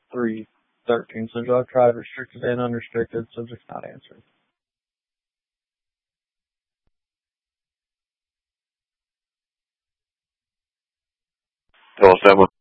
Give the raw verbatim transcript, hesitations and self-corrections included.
three thirteen. So I've tried restricted and unrestricted, so just not answering. Hello, Sam.